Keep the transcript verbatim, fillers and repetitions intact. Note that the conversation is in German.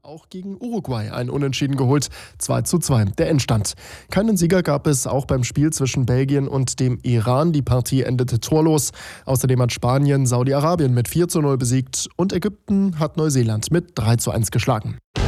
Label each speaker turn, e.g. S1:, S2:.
S1: auch gegen Uruguay ein Unentschieden geholt. zwei zu zwei der Endstand. Keinen Sieger gab es auch beim Spiel zwischen Belgien und dem Iran. Die Partie endete torlos. Außerdem hat Spanien Saudi-Arabien mit vier zu null besiegt und Ägypten hat Neuseeland mit drei zu eins geschlagen.